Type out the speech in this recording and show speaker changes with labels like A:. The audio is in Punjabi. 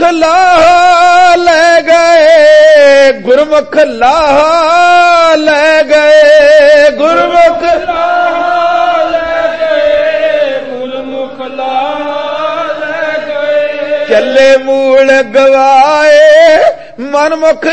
A: ਲਾਹ ਲੈ ਗਏ, ਗੁਰਮੁਖ ਲਾਹ ਲੈ ਗਏ, ਗੁਰਮੁਖ ਲਾਹ ਲੈ ਗਏ, ਗੁਰਮੁਖ ਲਾਹ ਲੈ ਗਏ। ਚੱਲੇ ਮੂਲ ਗਵਾਏ, ਮਨਮੁਖ